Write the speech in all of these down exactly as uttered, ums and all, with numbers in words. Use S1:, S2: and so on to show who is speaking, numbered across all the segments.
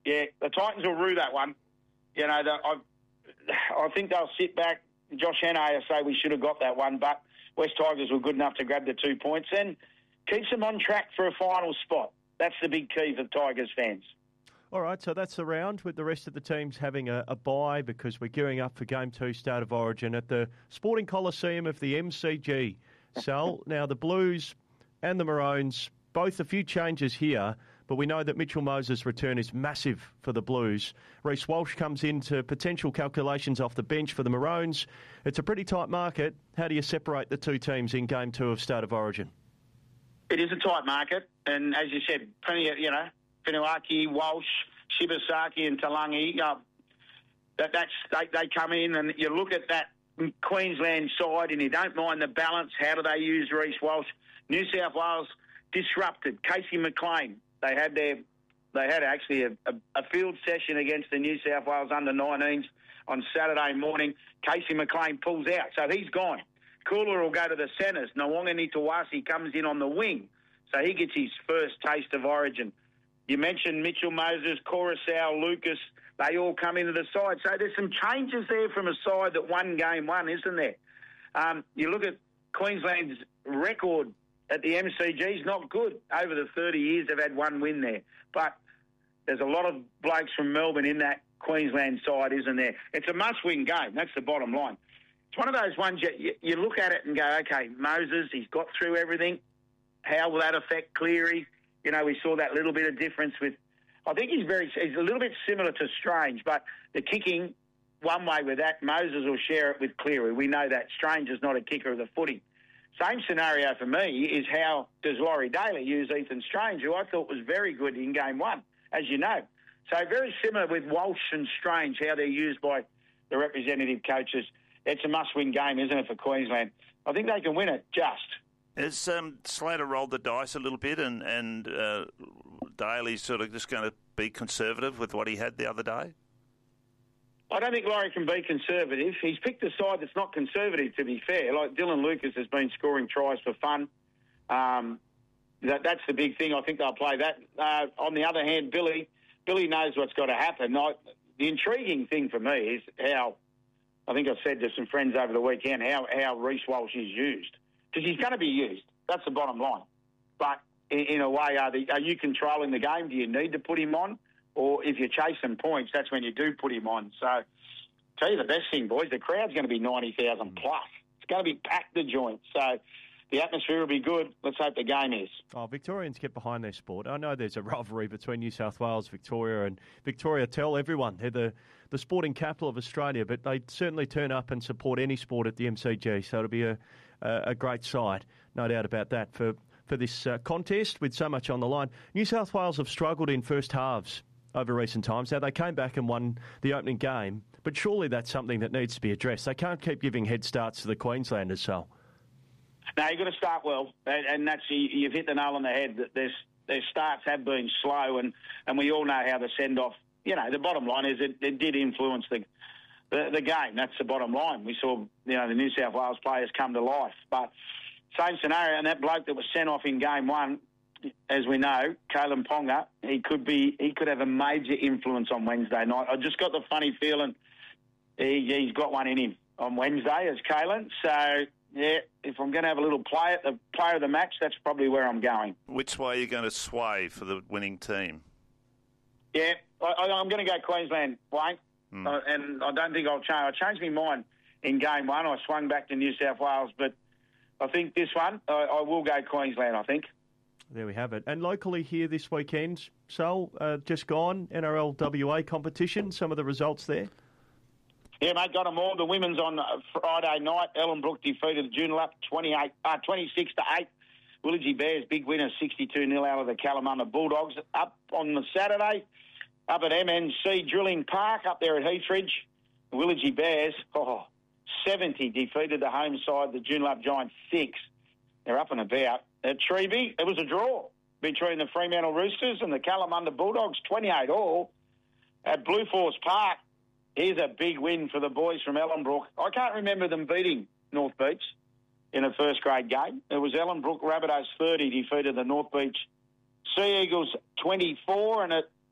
S1: Yeah, the Titans will rue that one. You know, the, I, I think they'll sit back. Josh Hannay will say we should have got that one, but West Tigers were good enough to grab the two points and keeps them on track for a final spot. That's the big key for Tigers fans.
S2: All right, so that's the round with the rest of the teams having a, a bye because we're gearing up for Game two, Start of Origin at the Sporting Coliseum of the M C G. Sal, now the Blues and the Maroons, both a few changes here, but we know that Mitchell Moses' return is massive for the Blues. Reece Walsh comes into potential calculations off the bench for the Maroons. It's a pretty tight market. How do you separate the two teams in Game two of Start of Origin?
S1: It is a tight market, and as you said, plenty of, you know, Finuaki, Walsh, Shibasaki and Talangi, uh, that, that's, they, they come in and you look at that Queensland side and you don't mind the balance. How do they use Reece Walsh? New South Wales disrupted. Casey McLean, they had their, they had actually a, a, a field session against the New South Wales under nineteens on Saturday morning. Casey McLean pulls out, so he's gone. Cooler will go to the centres. Nawangani Tawasi comes in on the wing, so he gets his first taste of Origin. You mentioned Mitchell Moses, Coruscant, Lucas. They all come into the side. So there's some changes there from a side that won game one, isn't there? Um, you look at Queensland's record at the M C G is not good. Over the thirty years, they've had one win there. But there's a lot of blokes from Melbourne in that Queensland side, isn't there? It's a must-win game. That's the bottom line. It's one of those ones you, you look at it and go, okay, Moses, he's got through everything. How will that affect Cleary? You know, we saw that little bit of difference with, I think he's very, he's a little bit similar to Strange, but the kicking, one way with that, Moses will share it with Cleary. We know that Strange is not a kicker of the footy. Same scenario for me is how does Laurie Daly use Ethan Strange, who I thought was very good in game one, as you know. So very similar with Walsh and Strange, how they're used by the representative coaches. It's a must-win game, isn't it, for Queensland? I think they can win it, just.
S3: Has um, Slater rolled the dice a little bit and, and uh, Daly's sort of just going to be conservative with what he had the other day?
S1: I don't think Laurie can be conservative. He's picked a side that's not conservative, to be fair. Like Dylan Lucas has been scoring tries for fun. Um, that, that's the big thing. I think they'll play that. Uh, on the other hand, Billy Billy knows what's got to happen. I, the intriguing thing for me is how, I think I've said to some friends over the weekend, how, how Reece Walsh is used. Because he's going to be used. That's the bottom line. But in, in a way, are, the, are you controlling the game? Do you need to put him on? Or if you're chasing points, that's when you do put him on. So, tell you the best thing, boys, the crowd's going to be ninety thousand plus. It's going to be packed the joint. So, the atmosphere will be good. Let's hope the game is.
S2: Oh, Victorians get behind their sport. I know there's a rivalry between New South Wales, Victoria, and Victoria tell everyone they're the, the sporting capital of Australia, but they certainly turn up and support any sport at the M C G. So, it'll be a, a, a great sight, no doubt about that, for, for this uh, contest with so much on the line. New South Wales have struggled in first halves over recent times. Now, they came back and won the opening game, but surely that's something that needs to be addressed. They can't keep giving head starts to the Queenslanders, so.
S1: No, you've got to start well, and that's you've hit the nail on the head. Their, their starts have been slow, and, and we all know how the send-off, you know, the bottom line is it, it did influence the, the the game. That's the bottom line. We saw, you know, the New South Wales players come to life, but same scenario, and that bloke that was sent off in game one, as we know, Kalen Ponga, he could be, he could have a major influence on Wednesday night. I just got the funny feeling he, he's got one in him on Wednesday as Kalen. So, yeah, if I'm going to have a little play at the player of the match, that's probably where I'm going.
S3: Which way are you going to sway for the winning team?
S1: Yeah, I, I'm going to go Queensland, Wayne,
S3: mm.
S1: uh, and I don't think I'll change. I changed my mind in game one. I swung back to New South Wales, but I think this one, I, I will go Queensland, I think.
S2: There we have it. And locally here this weekend, Sol, uh, just gone, N R L W A competition, some of the results there?
S1: Yeah, mate, got them all. The women's on Friday night. Ellenbrook defeated Joondalup twenty-eight, uh, twenty-six to eight. Willagee Bears, big winner, sixty-two nil out of the Kalamunda Bulldogs. Up on the Saturday, up at M N C Drilling Park, up there at Heathridge. The Willagee Bears, oh, seventy defeated the home side, the Joondalup Giants, six. They're up and about. At Treeby, it was a draw between the Fremantle Roosters and the Kalamunda Bulldogs, twenty-eight all. At Blue Force Park, here's a big win for the boys from Ellenbrook. I can't remember them beating North Beach in a first-grade game. It was Ellenbrook Rabbitohs thirty defeated the North Beach Sea Eagles twenty-four, and at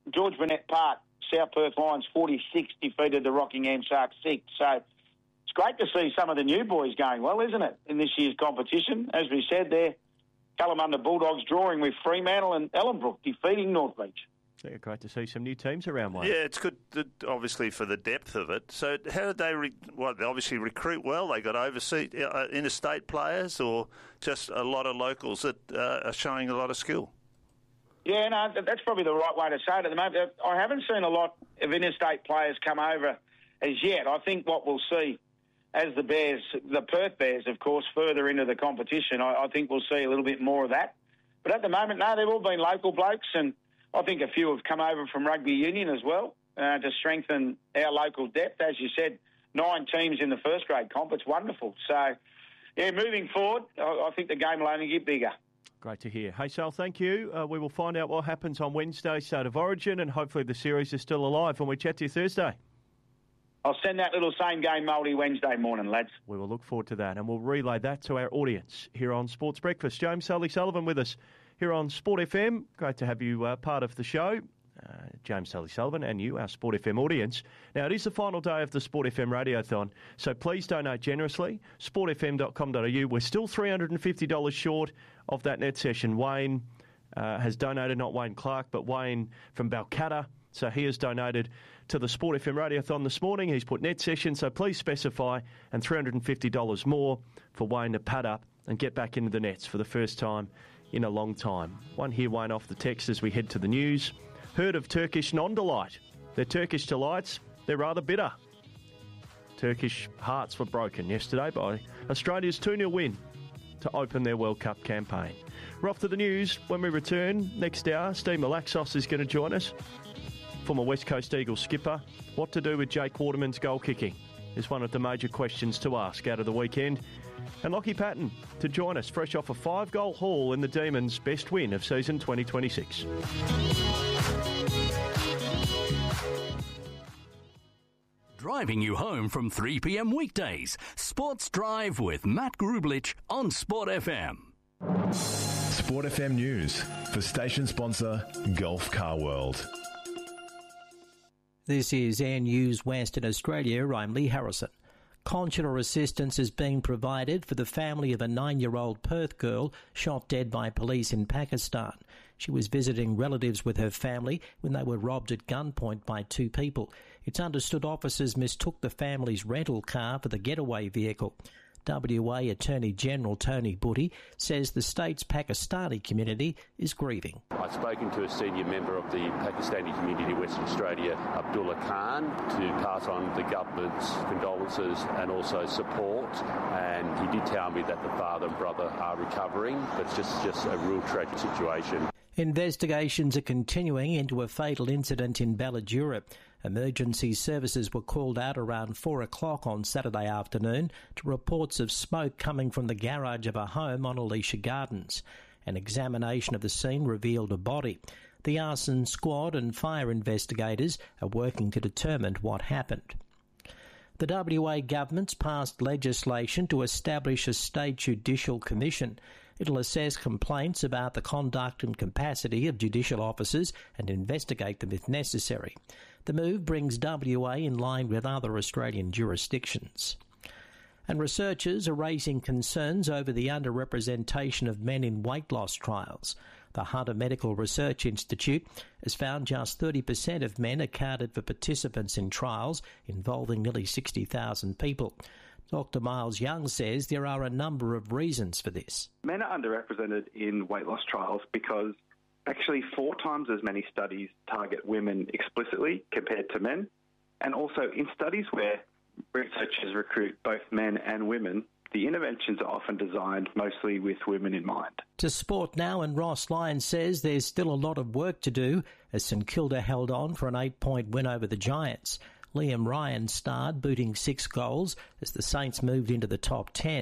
S1: George Burnett Park, South Perth Lions forty-six defeated the Rockingham Sharks six. So it's great to see some of the new boys going well, isn't it, in this year's competition? As we said there, Kalamunda Bulldogs drawing with Fremantle and Ellenbrook defeating North Beach.
S2: Yeah, great to see some new teams around, Wayne.
S3: Yeah, it's good, obviously, for the depth of it. So how did they, re- well, they obviously recruit well? They got overseas, uh, interstate players, or just a lot of locals that uh, are showing a lot of skill?
S1: Yeah, no, that's probably the right way to say it at the moment. I haven't seen a lot of interstate players come over as yet. I think what we'll see as the Bears, the Perth Bears, of course, further into the competition, I, I think we'll see a little bit more of that. But at the moment, no, they've all been local blokes, and I think a few have come over from rugby union as well uh, to strengthen our local depth. As you said, nine teams in the first grade comp. It's wonderful. So, yeah, moving forward, I, I think the game will only get bigger.
S2: Great to hear. Hey, Sal, thank you. Uh, we will find out what happens on Wednesday, State of Origin, and hopefully the series is still alive when we chat to you Thursday.
S1: I'll send that little same-game multi Wednesday morning, lads.
S2: We will look forward to that, and we'll relay that to our audience here on Sports Breakfast. James Sully Sullivan with us here on Sport F M. Great to have you uh, part of the show. Uh, James Sully Sullivan and you, our Sport F M audience. Now, it is the final day of the Sport F M Radiothon, so please donate generously. sport f m dot com dot a u. We're still three hundred fifty dollars short of that net session. Wayne uh, has donated, not Wayne Clark, but Wayne from Balcatta. So he has donated to the Sport F M Radiothon this morning. He's put net session, so please specify, and three hundred fifty dollars more for Wayne to pad up and get back into the nets for the first time in a long time. One here, Wayne, off the text as we head to the news. Heard of Turkish non-delight. They're Turkish delights. They're rather bitter. Turkish hearts were broken yesterday by Australia's two nil win to open their World Cup campaign. We're off to the news. When we return next hour, Steve Malaxos is going to join us. Former West Coast Eagles skipper. What to do with Jake Waterman's goal kicking is one of the major questions to ask out of the weekend. And Lockie Patton to join us, fresh off a five-goal haul in the Demons' best win of season twenty twenty-six.
S4: Driving you home from three p.m. weekdays. Sports Drive with Matt Grublich on Sport F M.
S5: Sport F M News for station sponsor Gulf Car World.
S6: This is Air News Western Australia. I'm Lee Harrison. Consular assistance is being provided for the family of a nine-year-old Perth girl shot dead by police in Pakistan. She was visiting relatives with her family when they were robbed at gunpoint by two people. It's understood officers mistook the family's rental car for the getaway vehicle. W A Attorney General Tony Butty says the state's Pakistani community is grieving.
S7: I've spoken to a senior member of the Pakistani community in Western Australia, Abdullah Khan, to pass on the government's condolences and also support. And he did tell me that the father and brother are recovering, but it's just, just a real tragic situation.
S6: Investigations are continuing into a fatal incident in Balladura. Emergency services were called out around four o'clock on Saturday afternoon to reports of smoke coming from the garage of a home on Alicia Gardens. An examination of the scene revealed a body. The arson squad and fire investigators are working to determine what happened. The W A government's passed legislation to establish a state judicial commission. It'll assess complaints about the conduct and capacity of judicial officers and investigate them if necessary. The move brings W A in line with other Australian jurisdictions. And researchers are raising concerns over the underrepresentation of men in weight loss trials. The Hunter Medical Research Institute has found just thirty percent of men accounted for participants in trials involving nearly sixty thousand people. Doctor Miles Young says there are a number of reasons for this.
S8: Men are underrepresented in weight loss trials because actually four times as many studies target women explicitly compared to men. And also in studies where researchers recruit both men and women, the interventions are often designed mostly with women in mind.
S6: To Sport Now, and Ross Lyons says there's still a lot of work to do as St Kilda held on for an eight-point win over the Giants. Liam Ryan starred, booting six goals as the Saints moved into the top ten.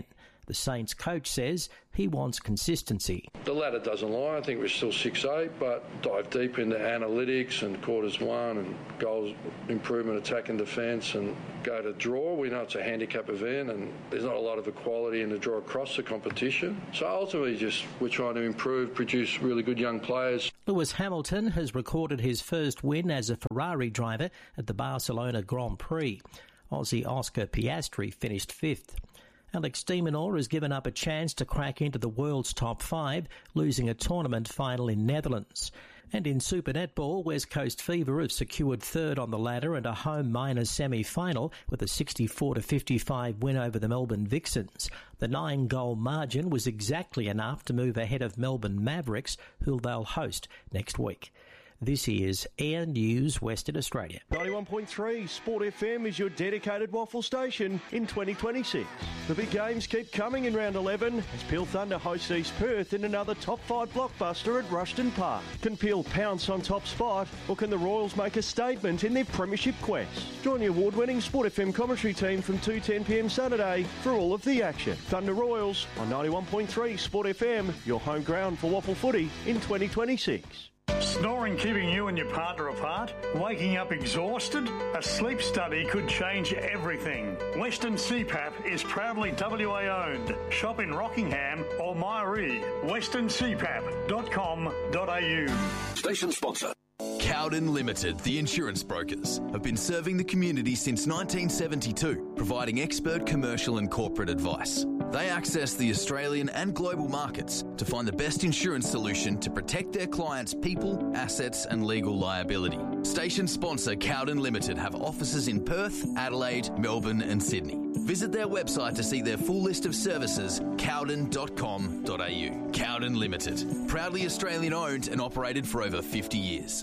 S6: The Saints coach says he wants consistency.
S9: The ladder doesn't lie. I think we're still six eight, but dive deep into analytics and quarters one and goals improvement, attack and defence, and go to draw. We know it's a handicap event and there's not a lot of equality in the draw across the competition. So ultimately just we're trying to improve, produce really good young players.
S6: Lewis Hamilton has recorded his first win as a Ferrari driver at the Barcelona Grand Prix. Aussie Oscar Piastri finished fifth. Alex de Minaur has given up a chance to crack into the world's top five, losing a tournament final in Netherlands. And in Super Netball, West Coast Fever have secured third on the ladder and a home minors semi-final with a sixty-four to fifty-five win over the Melbourne Vixens. The nine-goal margin was exactly enough to move ahead of Melbourne Mavericks, who they'll host next week. This is Air News Western Australia.
S2: ninety-one point three Sport F M is your dedicated waffle station in twenty twenty-six. The big games keep coming in round eleven as Peel Thunder hosts East Perth in another top five blockbuster at Rushton Park. Can Peel pounce on top spot, or can the Royals make a statement in their premiership quest? Join the award-winning Sport F M commentary team from two ten p m Saturday for all of the action. Thunder Royals on ninety-one point three Sport F M, your home ground for waffle footy in twenty twenty-six.
S10: Snoring keeping you and your partner apart? Waking up exhausted? A sleep study could change everything. Western C PAP is proudly W A owned. Shop in Rockingham or Myrie. western c pap dot com dot a u.
S11: Station sponsor. Cowden Limited, the insurance brokers, have been serving the community since nineteen seventy-two, providing expert commercial and corporate advice. They access the Australian and global markets to find the best insurance solution to protect their clients' people, assets and legal liability. Station sponsor Cowden Limited have offices in Perth, Adelaide, Melbourne and Sydney. Visit their website to see their full list of services, cowden dot com dot a u. Cowden Limited, proudly Australian owned and operated for over fifty years.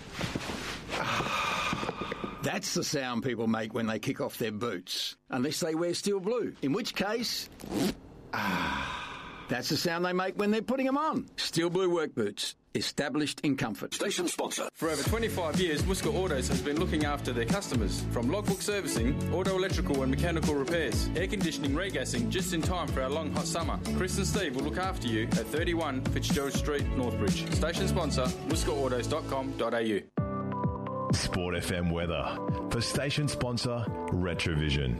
S12: That's the sound people make when they kick off their boots. Unless they wear steel blue, in which case... Ah, that's the sound they make when they're putting them on. Steel blue work boots, established in comfort.
S11: Station sponsor.
S13: For over twenty-five years, Muscat Autos has been looking after their customers. From logbook servicing, auto electrical and mechanical repairs, air conditioning, regassing, just in time for our long hot summer. Chris and Steve will look after you at thirty-one Fitzgerald Street, Northbridge. Station sponsor, muscat autos dot com dot a u.
S5: Sport F M weather for station sponsor Retrovision.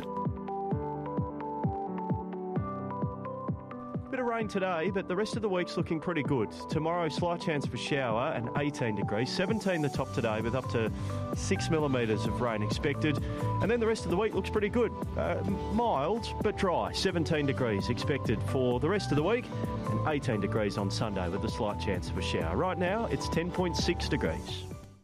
S2: Bit of rain today, but the rest of the week's looking pretty good. Tomorrow, slight chance for shower and eighteen degrees. seventeen the top today with up to six millimetres of rain expected. And then the rest of the week looks pretty good. Uh, mild but dry. seventeen degrees expected for the rest of the week and eighteen degrees on Sunday with a slight chance of a shower. Right now, it's ten point six degrees.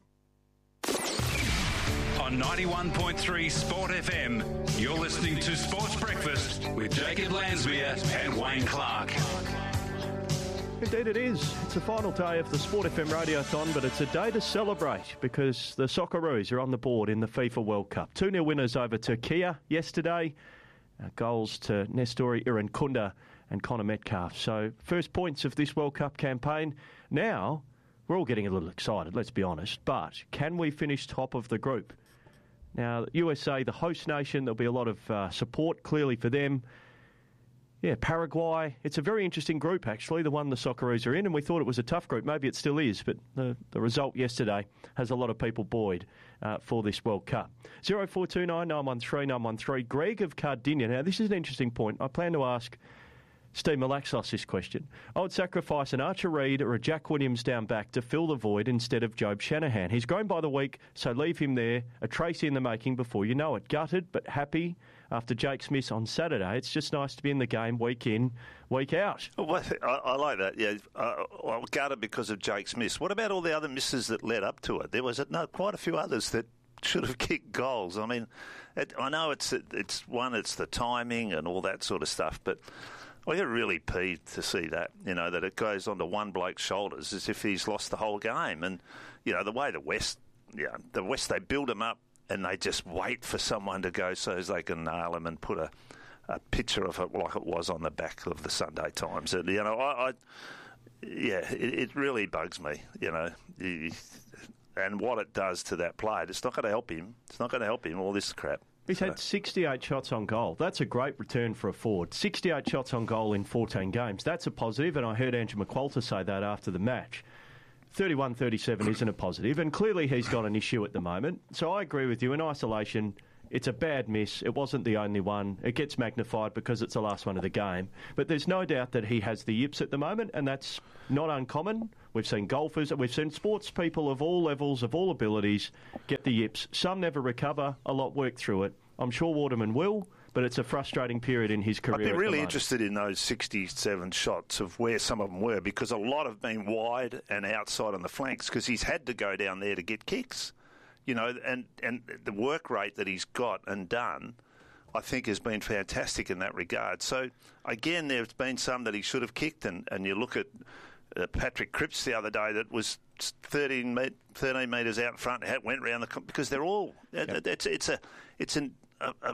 S14: On ninety-one point three Sport F M, you're listening to Sports Breakfast with Jacob Lansmere and Wayne Clark.
S2: Indeed it is. It's the final day of the Sport F M Radiothon, but it's a day to celebrate because the Socceroos are on the board in the FIFA World Cup. two nil winners over Turkey yesterday. Uh, goals to Nestori Irankunda and Connor Metcalf. So first points of this World Cup campaign. Now, we're all getting a little excited, let's be honest, but can we finish top of the group? Now, U S A, the host nation, there'll be a lot of uh, support, clearly, for them. Yeah, Paraguay, it's a very interesting group, actually, the one the Socceroos are in, and we thought it was a tough group. Maybe it still is, but the, the result yesterday has a lot of people buoyed uh, for this World Cup. zero four two nine, nine one three, nine one three. Greg of Cardinia. Now, this is an interesting point. I plan to ask Steve Malaxos this question. I would sacrifice an Archer Reid or a Jack Williams down back to fill the void instead of Job Shanahan. He's grown by the week, so leave him there. A Tracy in the making before you know it. Gutted but happy after Jake's miss on Saturday. It's just nice to be in the game week in, week out.
S3: Well, I, I like that, yeah. Uh, well, gutted because of Jake's miss. What about all the other misses that led up to it? There was no, quite a few others that should have kicked goals. I mean, it, I know it's it's one, it's the timing and all that sort of stuff, but I get really peeved to see that, you know, that it goes onto one bloke's shoulders as if he's lost the whole game. And, you know, the way the West, yeah, the West, they build him up and they just wait for someone to go so as they can nail him and put a, a picture of it like it was on the back of the Sunday Times. And, you know, I, I yeah, it, it really bugs me, you know, and what it does to that player. It's not going to help him. It's not going to help him, all this crap.
S2: He's
S3: so.
S2: had sixty-eight shots on goal. That's a great return for a forward. sixty-eight shots on goal in fourteen games. That's a positive, and I heard Andrew McQualter say that after the match. thirty-one thirty-seven isn't a positive, and clearly he's got an issue at the moment. So I agree with you. In isolation, it's a bad miss. It wasn't the only one. It gets magnified because it's the last one of the game. But there's no doubt that he has the yips at the moment, and that's not uncommon. We've seen golfers, we've seen sports people of all levels, of all abilities, get the yips. Some never recover. A lot work through it. I'm sure Waterman will, but it's a frustrating period in his career.
S3: I'd be
S2: at
S3: really
S2: the moment.
S3: interested in those sixty-seven shots of where some of them were, because a lot have been wide and outside on the flanks, because he's had to go down there to get kicks. You know, and, and the work rate that he's got and done, I think, has been fantastic in that regard. So, again, there's been some that he should have kicked, and, and you look at uh, Patrick Cripps the other day that was thirteen, thirteen metres out in front, went round the... because they're all... Yep. It's, it's a it's an, a, a,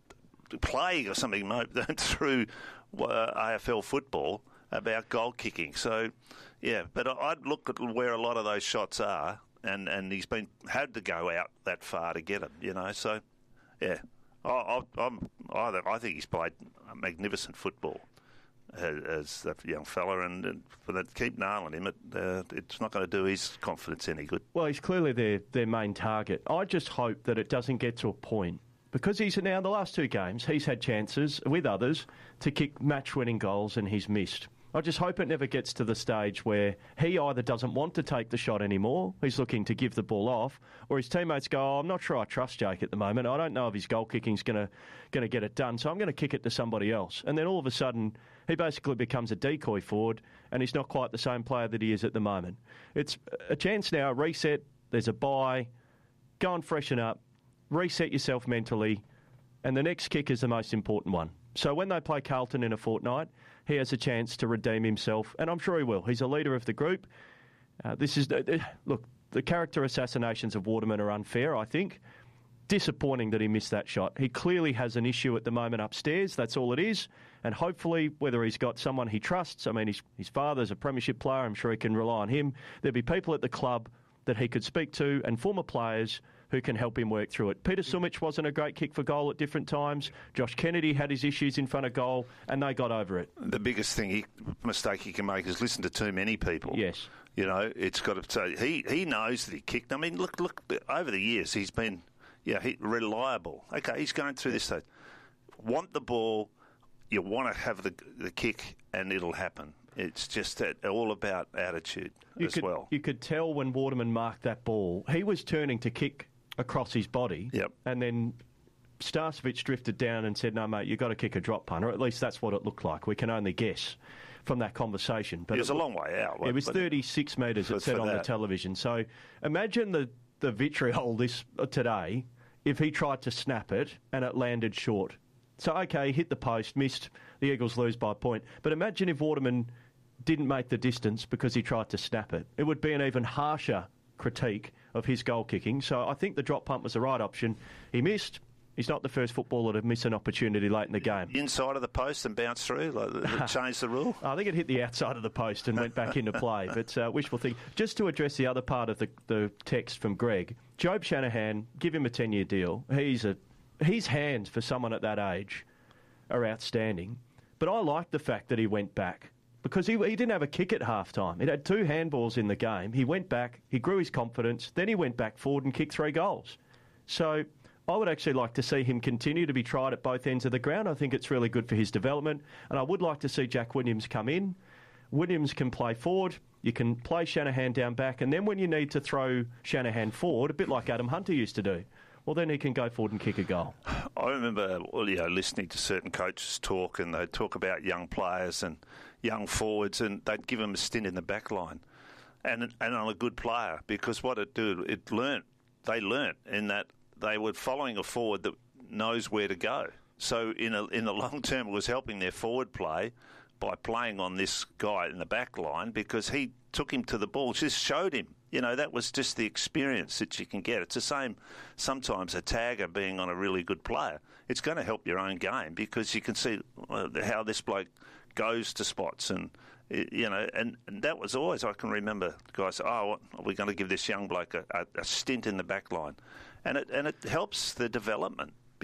S3: a plague or something through uh, A F L football about goal kicking. So, yeah, but I'd look at where a lot of those shots are, And, and he's been had to go out that far to get it, you know. So, yeah, I, I, I'm, I, I think he's played magnificent football as, as that young fella, and, and for that keep nailing him, it, uh, it's not going to do his confidence any good.
S2: Well, he's clearly their their main target. I just hope that it doesn't get to a point, because he's now in the last two games he's had chances with others to kick match-winning goals and he's missed. I just hope it never gets to the stage where he either doesn't want to take the shot anymore, he's looking to give the ball off, or his teammates go, oh, I'm not sure I trust Jake at the moment. I don't know if his goal kicking's going to going to get it done, so I'm going to kick it to somebody else. And then all of a sudden, he basically becomes a decoy forward, and he's not quite the same player that he is at the moment. It's a chance now, a reset, there's a bye, go and freshen up, reset yourself mentally, and the next kick is the most important one. So when they play Carlton in a fortnight, he has a chance to redeem himself, and I'm sure he will. He's a leader of the group. Uh, this is uh, look, the character assassinations of Waterman are unfair, I think. Disappointing that he missed that shot. He clearly has an issue at the moment upstairs, that's all it is, and hopefully, whether he's got someone he trusts, I mean, his, his father's a premiership player, I'm sure he can rely on him. There'll be people at the club that he could speak to, and former players who can help him work through it. Peter Sumich wasn't a great kick for goal at different times. Josh Kennedy had his issues in front of goal, and they got over it.
S3: The biggest thing, he, mistake he can make is listen to too many people.
S2: Yes.
S3: You know, it's got to say, he, he knows that he kicked. I mean, look, look, over the years, he's been, yeah, he, reliable. Okay, he's going through this stage. Want the ball, you want to have the the kick, and it'll happen. It's just that, all about attitude
S2: you
S3: as
S2: could,
S3: well.
S2: You could tell when Waterman marked that ball, he was turning to kick across his body,
S3: yep.
S2: and then Starcevich drifted down and said, no, mate, you've got to kick a drop punt, or at least that's what it looked like. We can only guess from that conversation. But
S3: it was
S2: it,
S3: a long way out.
S2: It was thirty-six metres, it said on that. the television. So imagine the, the vitriol this uh, today if he tried to snap it and it landed short. So, OK, hit the post, missed, the Eagles lose by a point. But imagine if Waterman didn't make the distance because he tried to snap it. It would be an even harsher critique of his goal kicking. So I think the drop punt was the right option. He missed. He's not the first footballer to miss an opportunity late in the game.
S3: Inside of the post and bounce through? Like, change the rule?
S2: I think it hit the outside of the post and went back into play. But uh, wishful thinking. Just to address the other part of the, the text from Greg, Jobe Shanahan, give him a ten-year deal. He's a his hands for someone at that age are outstanding. But I like the fact that he went back, because he, he didn't have a kick at half-time. He had two handballs in the game. He went back, he grew his confidence, then he went back forward and kicked three goals. So I would actually like to see him continue to be tried at both ends of the ground. I think it's really good for his development. And I would like to see Jack Williams come in. Williams can play forward. You can play Shanahan down back. And then when you need to throw Shanahan forward, a bit like Adam Hunter used to do, well, then he can go forward and kick a goal.
S3: I remember well, you know, listening to certain coaches talk, and they'd talk about young players and young forwards, and they'd give them a stint in the back line and, and on a good player, because what it did, it learnt, they learnt in that they were following a forward that knows where to go. So in a, in the long term, it was helping their forward play by playing on this guy in the back line, because he took him to the ball, just showed him. You know, that was just the experience that you can get. It's the same sometimes a tagger being on a really good player. It's going to help your own game, because you can see how this bloke goes to spots, and you know, and, and that was always, I can remember guys say, oh, what, are we going to give this young bloke a, a, a stint in the back line? And it, and it helps the development,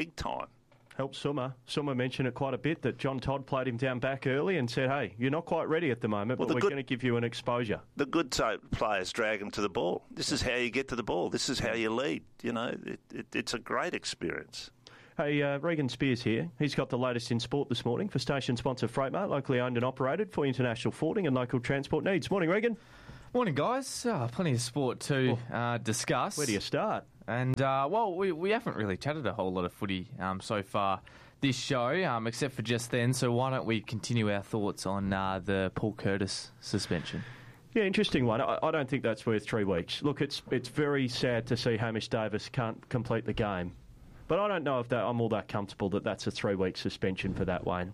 S3: big time.
S2: Helped Summer. Summer mentioned it quite a bit, that John Todd played him down back early and said, hey, you're not quite ready at the moment, well, but the we're good, going to give you an exposure.
S3: The good players drag them to the ball. This is how you get to the ball. This is how you lead. You know, it, it, it's a great experience.
S2: Hey, uh, Regan Spears here. He's got the latest in sport this morning for station sponsor Freightmart, locally owned and operated for international forwarding and local transport needs. Morning, Regan.
S15: Morning, guys. Oh, plenty of sport to oh. uh, discuss.
S2: Where do you start?
S15: And, uh, well, we, we haven't really chatted a whole lot of footy um, so far this show, um, except for just then. So why don't we continue our thoughts on uh, the Paul Curtis suspension?
S2: Yeah, interesting one. I, I don't think that's worth three weeks. Look, it's it's very sad to see Hamish Davis can't complete the game. But I don't know if that, I'm all that comfortable that that's a three-week suspension for that, Wayne.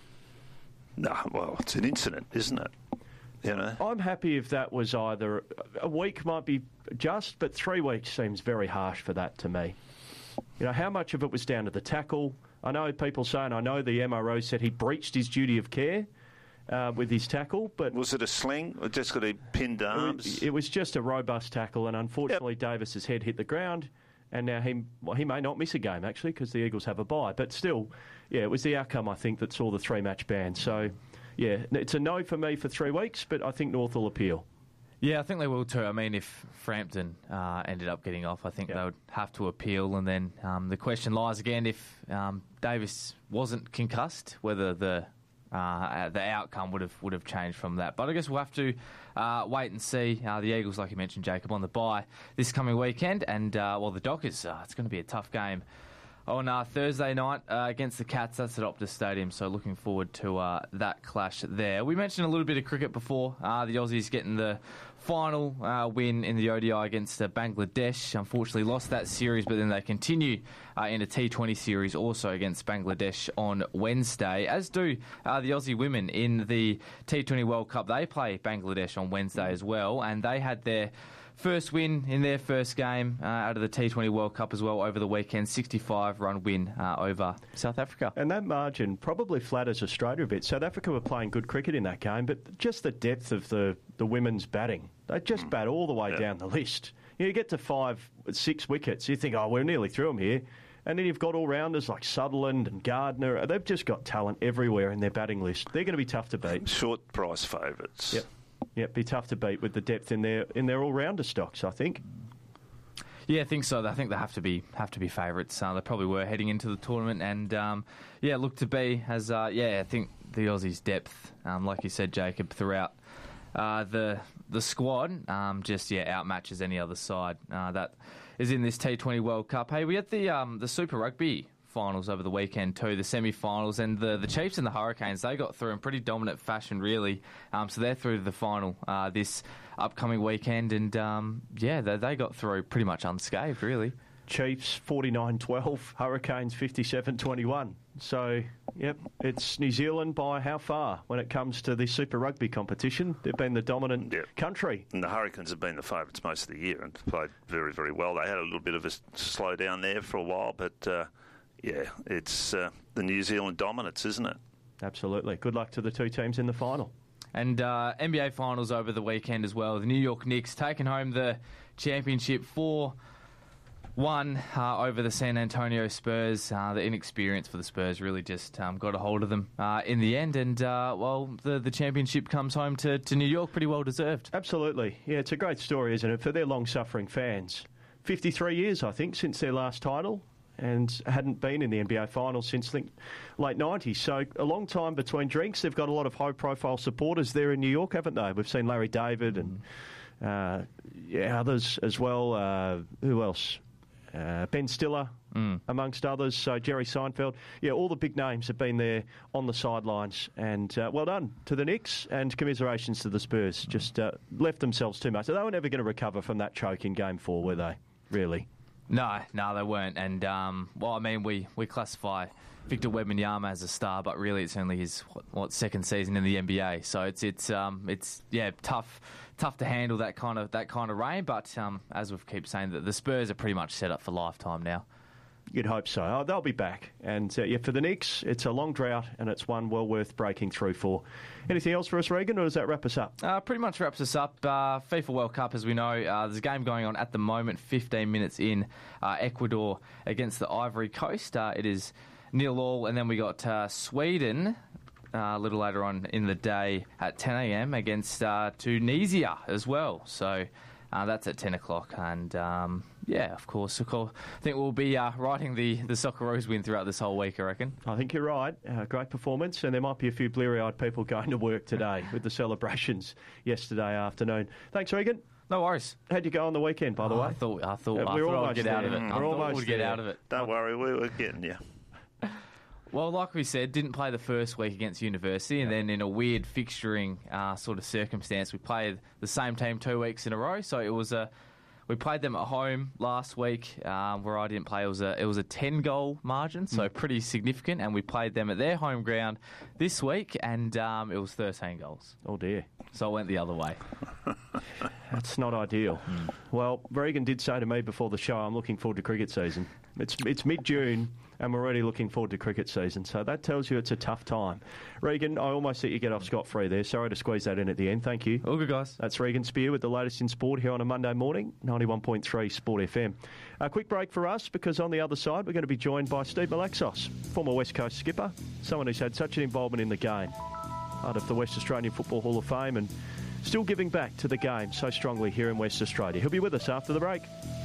S3: No, well, it's an incident, isn't it? You know?
S2: I'm happy if that was either a week might be just, but three weeks seems very harsh for that to me. You know, how much of it was down to the tackle? I know people saying, I know the M R O said he breached his duty of care uh, with his tackle, but...
S3: Was it a sling or just got a pinned arms?
S2: It, it was just a robust tackle, and unfortunately yep. Davis's head hit the ground, and now he well, he may not miss a game, actually, because the Eagles have a bye. But still, yeah, it was the outcome, I think, that saw the three-match ban. So... Yeah, it's a no for me for three weeks, but I think North will appeal.
S15: Yeah, I think they will too. I mean, if Frampton uh, ended up getting off, I think yep. they would have to appeal. And then um, the question lies again, if um, Davis wasn't concussed, whether the uh, the outcome would have would have changed from that. But I guess we'll have to uh, wait and see. Uh, the Eagles, like you mentioned, Jacob, on the bye this coming weekend. And, uh, well, the Dockers, uh, it's going to be a tough game on uh, Thursday night uh, against the Cats. That's at Optus Stadium, so looking forward to uh, that clash there. We mentioned a little bit of cricket before. Uh, the Aussies getting the final uh, win in the O D I against uh, Bangladesh. Unfortunately lost that series, but then they continue uh, in a T twenty series also against Bangladesh on Wednesday, as do uh, the Aussie women in the T twenty World Cup. They play Bangladesh on Wednesday as well, and they had their first win in their first game uh, out of the T twenty World Cup as well over the weekend, sixty-five run win uh, over South Africa.
S2: And that margin probably flatters Australia a bit. South Africa were playing good cricket in that game, but just the depth of the, the women's batting, they just mm. bat all the way yeah. down the list. You, know, you get to five, six wickets, you think, oh, we're nearly through them here. And then you've got all-rounders like Sutherland and Gardner. They've just got talent everywhere in their batting list. They're going to be tough to beat.
S3: Short price favourites.
S2: Yep. Yeah, it'd be tough to beat with the depth in their in their all-rounder stocks, I think.
S15: Yeah, I think so. I think they have to be have to be favourites. Uh, they probably were heading into the tournament, and um, yeah, look to be as uh, yeah. I think the Aussies' depth, um, like you said, Jacob, throughout uh, the the squad, um, just yeah, outmatches any other side uh, that is in this T twenty World Cup. Hey, we had the um, the Super Rugby finals over the weekend too, the semi-finals, and the, the Chiefs and the Hurricanes, they got through in pretty dominant fashion, really. Um, so they're through to the final uh, this upcoming weekend, and um, yeah, they, they got through pretty much unscathed, really.
S2: Chiefs forty-nine twelve, Hurricanes fifty-seven twenty-one. So, yep, it's New Zealand by how far when it comes to the Super Rugby competition? They've been the dominant yep. country.
S3: And the Hurricanes have been the favourites most of the year and played very, very well. They had a little bit of a slowdown there for a while, but... Uh, Yeah, it's uh, the New Zealand dominance, isn't it?
S2: Absolutely. Good luck to the two teams in the final.
S15: And uh, N B A finals over the weekend as well. The New York Knicks taking home the championship four one uh, over the San Antonio Spurs. Uh, the inexperience for the Spurs really just um, got a hold of them uh, in the end. And, uh, well, the, the championship comes home to, to New York, pretty well deserved.
S2: Absolutely. Yeah, it's a great story, isn't it, for their long-suffering fans. fifty-three years, I think, since their last title, and hadn't been in the N B A Finals since the late nineties. So a long time between drinks. They've got a lot of high-profile supporters there in New York, haven't they? We've seen Larry David and uh, yeah, others as well. Uh, who else? Uh, Ben Stiller, mm. amongst others. So Jerry Seinfeld. Yeah, all the big names have been there on the sidelines. And uh, well done to the Knicks, and commiserations to the Spurs. Just uh, left themselves too much. They were never going to recover from that choke in Game four, were they? Really?
S15: No, no, they weren't. And, um, well, I mean, we, we classify Victor Wembanyama as a star, but really it's only his, what, what second season in the N B A. So it's, it's, um, it's yeah, tough tough to handle that kind of that kind of rain. But um, as we keep saying, that the Spurs are pretty much set up for lifetime now.
S2: You'd hope so. Oh, they'll be back. And uh, yeah, for the Knicks, it's a long drought and it's one well worth breaking through for. Anything else for us, Regan, or does that wrap us up?
S15: Uh, pretty much wraps us up. Uh, FIFA World Cup, as we know, uh, there's a game going on at the moment, fifteen minutes in, uh, Ecuador against the Ivory Coast. Uh, it is nil all, and then we got uh, Sweden uh, a little later on in the day at ten a.m. against uh, Tunisia as well. So uh, that's at ten o'clock, and um, yeah, of course, of course, I think we'll be uh, riding the, the Socceroos win throughout this whole week, I reckon.
S2: I think you're right. Uh, great performance, and there might be a few bleary-eyed people going to work today with the celebrations yesterday afternoon. Thanks, Regan.
S15: No worries.
S2: How'd you go on the weekend, by the
S15: oh,
S2: way?
S15: I thought I thought,
S2: uh,
S15: I
S2: we're
S15: thought I'd get
S2: there.
S15: out of it.
S2: We're
S15: I thought
S2: almost
S15: we'd get
S2: there.
S15: out of it.
S3: Don't worry, we were getting you.
S15: Well, like we said, didn't play the first week against University, and then in a weird fixturing uh, sort of circumstance, we played the same team two weeks in a row. So it was a we played them at home last week, um, where I didn't play. It was a it was a ten goal margin, so mm. pretty significant. And we played them at their home ground this week, and um, it was thirteen goals.
S2: Oh dear!
S15: So I went the other way.
S2: That's not ideal. Mm. Well, Regan did say to me before the show, I'm looking forward to cricket season. It's it's mid-June and we're already looking forward to cricket season, so that tells you it's a tough time. Regan, I almost let you get off scot-free there. Sorry to squeeze that in at the end. Thank you.
S15: All good, guys.
S2: That's Regan Spear with the latest in sport here on a Monday morning, ninety-one point three Sport F M. A quick break for us, because on the other side we're going to be joined by Steve Malaxos, former West Coast skipper, someone who's had such an involvement in the game, part of the West Australian Football Hall of Fame, and still giving back to the game so strongly here in West Australia. He'll be with us after the break.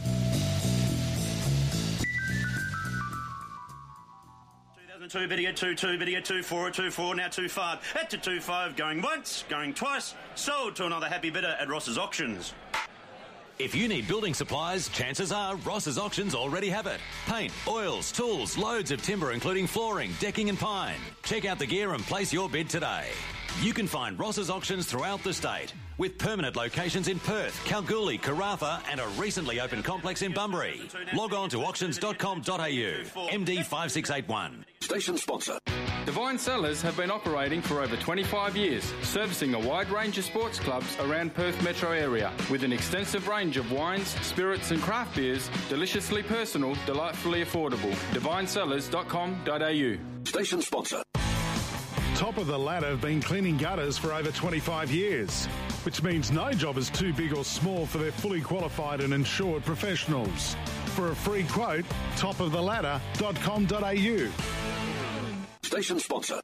S16: Two video two two video two four two four now two five at to two five going once going twice sold to another happy bidder at Ross's Auctions.
S17: If you need building supplies, chances are Ross's Auctions already have it. Paint, oils, tools, loads of timber including flooring, decking and pine. Check out the gear and place your bid today. You can find Ross's Auctions throughout the state, with permanent locations in Perth, Kalgoorlie, Karratha and a recently opened complex in Bunbury. Log on to auctions dot com dot a u. M D five six eight one.
S18: Station sponsor.
S13: Divine Cellars have been operating for over twenty-five years, servicing a wide range of sports clubs around Perth metro area, with an extensive range of wines, spirits and craft beers, deliciously personal, delightfully affordable. divine cellars dot com dot a u.
S18: Station sponsor.
S19: Top of the Ladder have been cleaning gutters for over twenty-five years, which means no job is too big or small for their fully qualified and insured professionals. For a free quote, top of the ladder dot com dot a u.
S18: Station sponsor.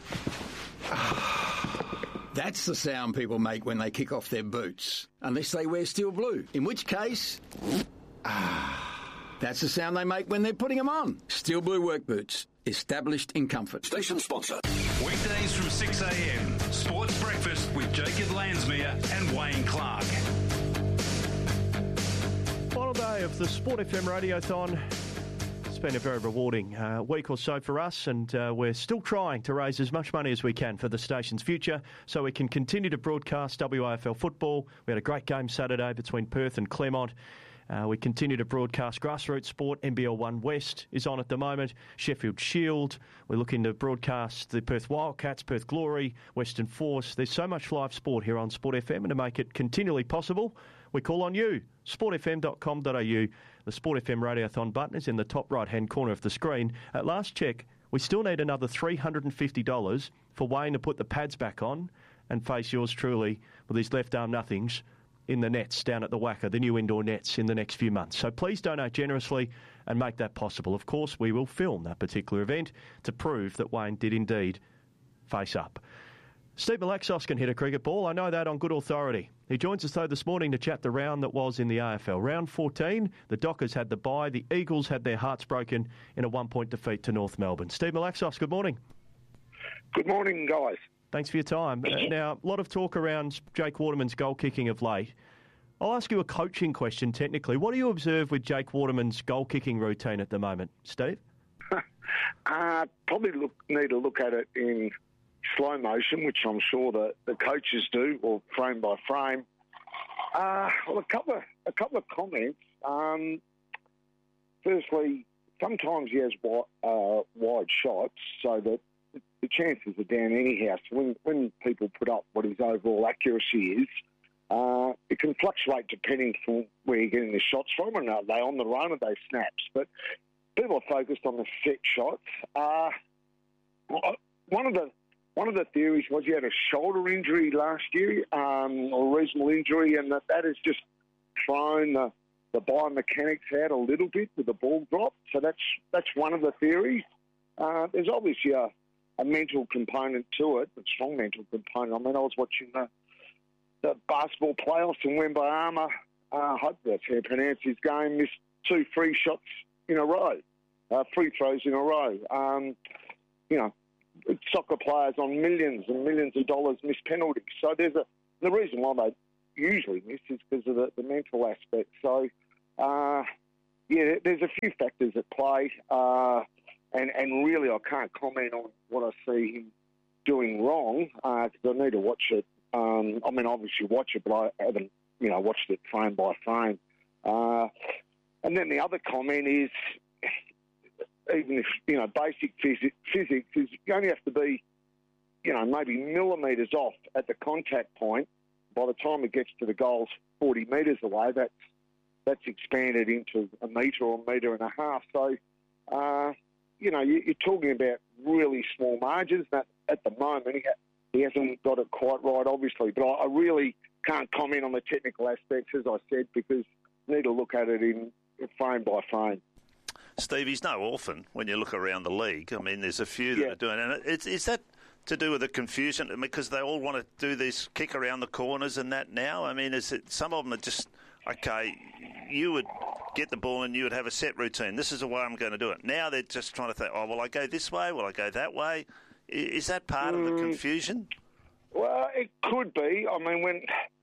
S12: That's the sound people make when they kick off their boots, unless they wear steel blue, in which case... That's the sound they make when they're putting them on. Steel blue work boots, established in comfort.
S18: Station sponsor.
S14: Weekdays from six a.m. Sports Breakfast with Jacob Lansmere and Wayne Clark.
S2: Final day of the Sport F M Radiothon. It's been a very rewarding uh, week or so for us, and uh, we're still trying to raise as much money as we can for the station's future so we can continue to broadcast W A F L football. We had a great game Saturday between Perth and Claremont. Uh, we continue to broadcast grassroots sport. N B L one West is on at the moment. Sheffield Shield. We're looking to broadcast the Perth Wildcats, Perth Glory, Western Force. There's so much live sport here on Sport F M, and to make it continually possible, we call on you. sport f m dot com dot a u. The Sport F M Radiothon button is in the top right-hand corner of the screen. At last check, we still need another three hundred fifty dollars for Wayne to put the pads back on and face yours truly with his left-arm nothings in the nets down at the Wacker, the new indoor nets, in the next few months. So please donate generously and make that possible. Of course, we will film that particular event to prove that Wayne did indeed face up. Steve Malaxos can hit a cricket ball. I know that on good authority. He joins us, though, this morning to chat the round that was in the A F L. Round fourteen, the Dockers had the bye. The Eagles had their hearts broken in a one-point defeat to North Melbourne. Steve Malaxos, good morning.
S20: Good morning, guys.
S2: Thanks for your time. Uh, now, a lot of talk around Jake Waterman's goal kicking of late. I'll ask you a coaching question technically. What do you observe with Jake Waterman's goal kicking routine at the moment, Steve?
S20: uh, probably look, need to look at it in slow motion, which I'm sure the, the coaches do, or frame by frame. Uh, well, a couple of, a couple of comments. Um, firstly, sometimes he has wide, uh, wide shots, so that the chances are down anyhow. So when, when people put up what his overall accuracy is, uh, it can fluctuate depending on where you're getting the shots from, and are they on the run, or are they snaps. But people are focused on the set shots. Uh, one of the one of the theories was he had a shoulder injury last year, um, or a reasonable injury, and that, that has just thrown the, the biomechanics out a little bit with the ball drop. So that's that's one of the theories. Uh, there's obviously a, a mental component to it, a strong mental component. I mean, I was watching the, the basketball playoffs and Wembayama, uh, I hope that's how you pronounce his game, missed two free shots in a row, uh, free throws in a row. Um, you know, soccer players on millions and millions of dollars miss penalties. So there's a the reason why they usually miss is because of the, the mental aspect. So, uh, yeah, there's a few factors at play, uh, and, and really I can't comment on what I see him doing wrong because uh, I need to watch it. Um, I mean, obviously watch it, but I haven't, you know, watched it frame by frame. Uh, and then the other comment is, even if, you know, basic physics, physics is you only have to be, you know, maybe millimetres off at the contact point. By the time it gets to the goals forty metres away, that's, that's expanded into a metre or a metre and a half. So, uh, you know, you, you're talking about really small margins. That at the moment, he, ha- he hasn't got it quite right, obviously. But I, I really can't comment on the technical aspects, as I said, because I need to look at it in frame by frame.
S3: Steve, he's no orphan when you look around the league. I mean, there's a few that
S20: yeah.
S3: are doing it. Is, is that to do with the confusion? Because they all want to do this kick around the corners and that now? I mean, is it some of them are just, okay, you would get the ball and you would have a set routine. This is the way I'm going to do it. Now they're just trying to think, oh, will I go this way? Will I go that way? Is that part mm. of the confusion?
S20: Well, it could be. I mean, when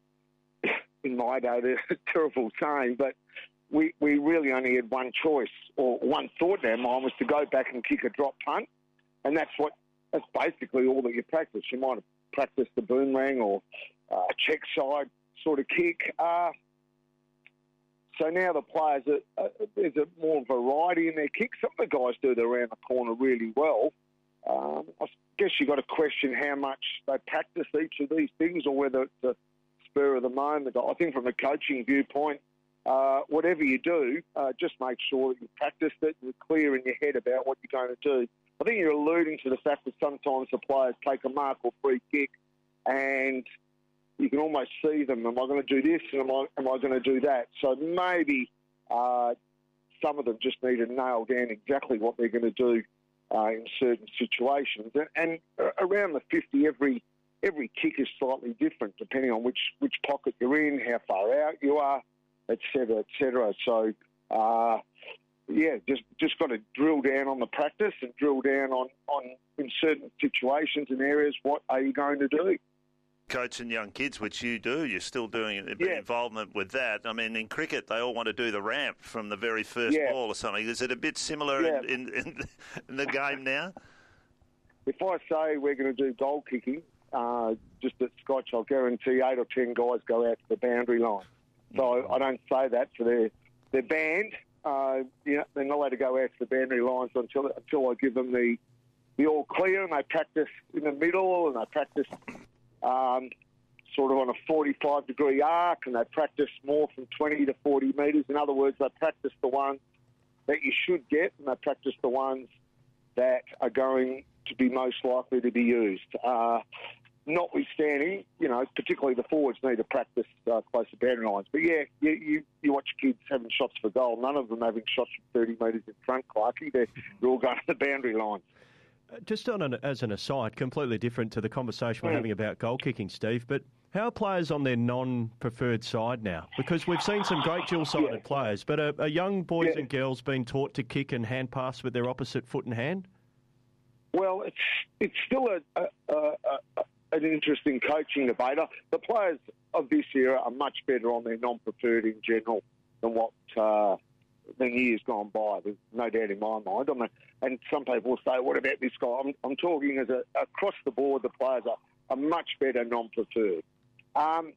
S20: in my day, there's a terrible saying, but we, we really only had one choice or one thought in our mind was to go back and kick a drop punt, and that's what that's basically all that you practice. You might have practiced the boomerang or uh, check side sort of kick. Uh, so now the players, are, uh, there's a more variety in their kicks. Some of the guys do it around the corner really well. Um, I guess you've got to question how much they practice each of these things or whether it's a spur of the moment. I think from a coaching viewpoint, Uh, whatever you do, uh, just make sure that you practiced it, you're clear in your head about what you're going to do. I think you're alluding to the fact that sometimes the players take a mark or free kick and you can almost see them, am I going to do this and am I, am I going to do that? So maybe uh, some of them just need to nail down exactly what they're going to do uh, in certain situations. And, and around the fifty, every every kick is slightly different depending on which, which pocket you're in, how far out you are, et cetera, et cetera. So, uh, yeah, just just got to drill down on the practice and drill down on, on, in certain situations and areas, what are you going to do?
S3: Coaching young kids, which you do, you're still doing a bit
S20: yeah.
S3: of involvement with that. I mean, in cricket, they all want to do the ramp from the very first
S20: yeah.
S3: ball or something. Is it a bit similar
S20: yeah.
S3: in, in, in the game now?
S20: If I say we're going to do goal kicking, uh, just at Scotch, I'll guarantee eight or ten guys go out to the boundary line. So I don't say that, so they're, they're banned. Uh, you know, they're not allowed to go out to the boundary lines until until I give them the, the all clear, and they practice in the middle, and they practice um, sort of on a forty-five degree arc, and they practice more from twenty to forty metres. In other words, they practice the ones that you should get, and they practice the ones that are going to be most likely to be used. Uh, Notwithstanding, you know, particularly the forwards need to practice uh, close to boundary lines. But yeah, you, you you watch kids having shots for goal. None of them having shots from thirty metres in front, Clarkie. They're, they're all going to the boundary lines.
S2: Uh, just on an, as an aside, completely different to the conversation we're mm. having about goal kicking, Steve. But how are players on their non-preferred side now? Because we've seen some great dual-sided yeah. players, but are, are young boys yeah. and girls being taught to kick and hand pass with their opposite foot and hand?
S20: Well, it's it's still a. a, a, a an interesting coaching debate. The players of this era are much better on their non-preferred in general than what uh, than years gone by. There's no doubt in my mind. I mean, and some people will say, "What about this guy?" I'm, I'm talking as a across the board. The players are, are much better non-preferred. Um,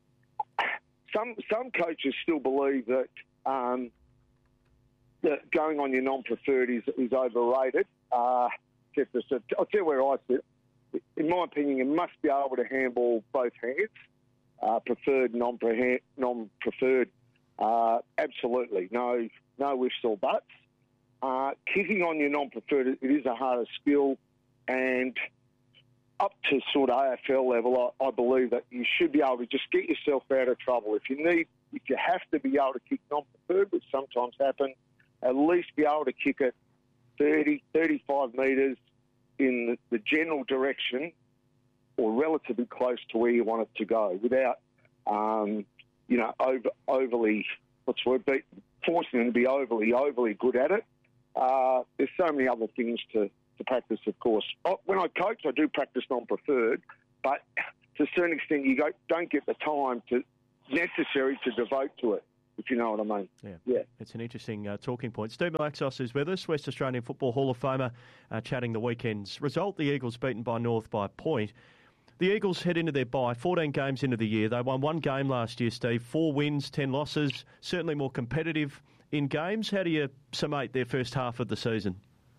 S20: some some coaches still believe that um, that going on your non-preferred is is overrated. Uh, I'll tell you where I sit. In my opinion, you must be able to handball both hands, uh, preferred, non-preferred. Uh, absolutely, no, no ifs or buts. uh, kicking on your non-preferred, it is a harder skill, and up to sort of A F L level, I, I believe that you should be able to just get yourself out of trouble. If you need, if you have to be able to kick non-preferred, which sometimes happen, at least be able to kick it thirty, thirty-five metres in the, the general direction or relatively close to where you want it to go without, um, you know, over, overly, what's the word, be, forcing them to be overly, overly good at it. Uh, there's so many other things to, to practice, of course. When I coach, I do practice non-preferred, but to a certain extent, you go, don't get the time to necessary to devote to it, if you know what I mean.
S2: Yeah,
S20: yeah.
S2: It's an interesting uh, talking point. Steve Malaxos is with us, West Australian Football Hall of Famer, uh, chatting the weekend's result. The Eagles beaten by North by a point. The Eagles head into their bye, fourteen games into the year. They won one game last year, Steve. Four wins, ten losses, certainly more competitive in games. How do you summate their first half of the season?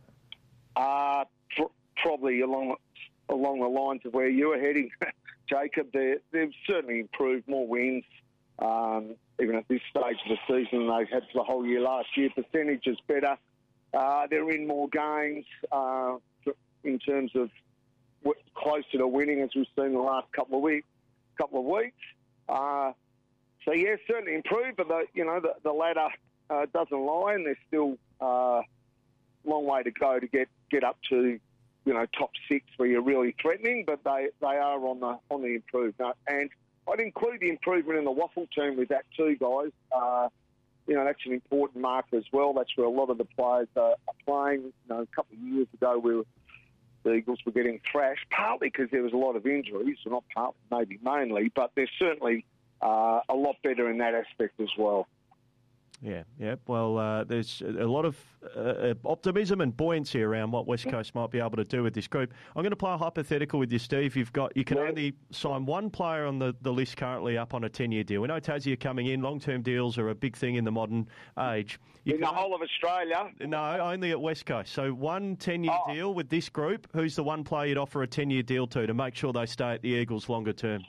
S20: Uh, pr- probably along along the lines of where you were heading, Jacob. They've certainly improved, more wins, um, even at this stage of the season than they had for the whole year last year. Percentage is better. Uh, they're in more games uh, in terms of w- closer to winning, as we've seen the last couple of weeks. Couple of weeks. Uh, so yeah, certainly improved, but the, you know the, the ladder uh, doesn't lie, and there's still a uh, long way to go to get, get up to, you know, top six where you're really threatening. But they, they are on the on the improvement, and I'd include the improvement in the waffle team with that too, guys. Uh, you know, that's an important marker as well. That's where a lot of the players are, are playing. You know, a couple of years ago, we were, the Eagles were getting thrashed, partly because there was a lot of injuries, or not partly, maybe mainly, but they're certainly uh, a lot better in that aspect as well.
S2: Yeah, yeah. Well, uh, there's a lot of uh, optimism and buoyancy around what West Coast might be able to do with this group. I'm going to play a hypothetical with you, Steve. You've got you can yeah. only sign one player on the, the list currently up on a ten-year deal. We know Tassie are coming in. Long-term deals are a big thing in the modern age. You
S20: in the whole of Australia?
S2: No, only at West Coast. So one ten-year oh. deal with this group. Who's the one player you'd offer a ten-year deal to to make sure they stay at the Eagles longer term?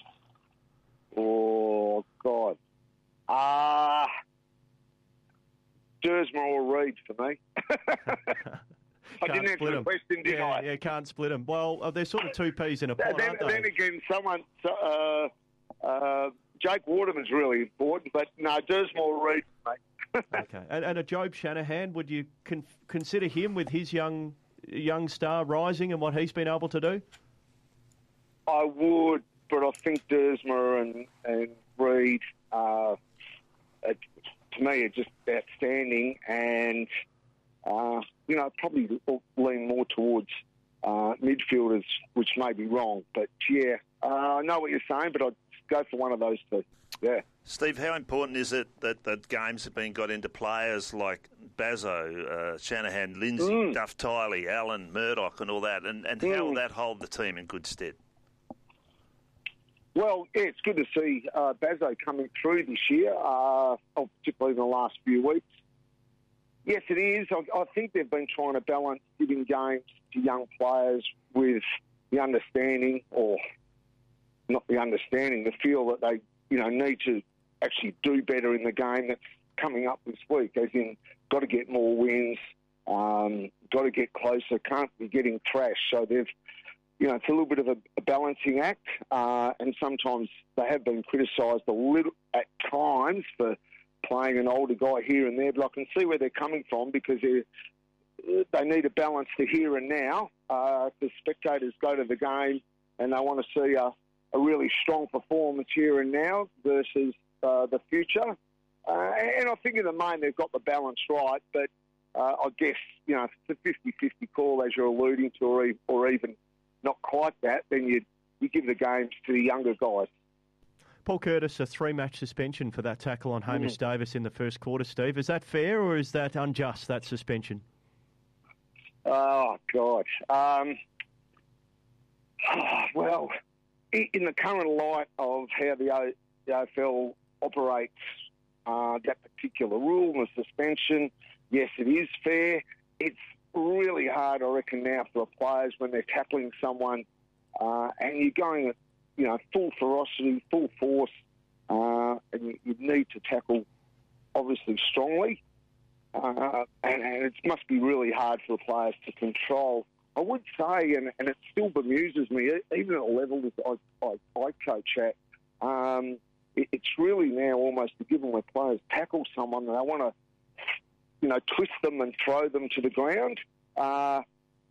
S20: Oh, God. Ah... Uh... Dersma or Reid for me. I didn't answer the question, did
S2: yeah,
S20: I?
S2: Yeah, can't split them. Well, uh, they're sort of two peas in a pod,
S20: then,
S2: aren't they?
S20: Then again, someone, uh, uh, Jake Waterman's really important, but no, Dersma or Reid for me.
S2: Okay, and, and a Job Shanahan, would you con- consider him with his young young star rising and what he's been able to do?
S20: I would, but I think Dersma and, and Reid are... Uh, to me, are just outstanding, and uh, you know, probably lean more towards uh, midfielders, which may be wrong. But yeah, uh, I know what you're saying, but I'd go for one of those two. Yeah.
S3: Steve, how important is it that, that games have been got into players like Bazzo, uh, Shanahan, Lindsay, mm. Duff Tiley, Allen, Murdoch, and all that, and, and mm. how will that hold the team in good stead?
S20: Well, yeah, it's good to see uh, Bazzo coming through this year, uh, particularly in the last few weeks. Yes, it is. I, I think they've been trying to balance giving games to young players with the understanding, or not the understanding, the feel that they, you know, need to actually do better in the game that's coming up this week, as in got to get more wins, um, got to get closer, can't be getting thrashed. So they've You know, it's a little bit of a, a balancing act, uh, and sometimes they have been criticised a little at times for playing an older guy here and there, but I can see where they're coming from, because they need a balance to here and now. Uh, the spectators go to the game and they want to see a, a really strong performance here and now versus uh, the future. Uh, and I think in the main they've got the balance right, but uh, I guess, you know, if it's a fifty-fifty call, as you're alluding to, or, or even not quite that, then you you give the games to the younger guys.
S2: Paul Curtis, a three-match suspension for that tackle on Hamish mm. Davis in the first quarter, Steve. Is that fair, or is that unjust, that suspension?
S20: Oh, God. Um, oh, well, in the current light of how the O F L operates uh, that particular rule, the suspension, yes, it is fair. It's really hard, I reckon, now for the players when they're tackling someone uh, and you're going at, you know, full ferocity, full force, uh, and you, you need to tackle, obviously, strongly. uh, and, and it must be really hard for the players to control. I would say, and, and it still bemuses me, even at a level that I, I, I coach at, um, it, it's really now almost a given where players tackle someone and they want to, you know, twist them and throw them to the ground. Uh,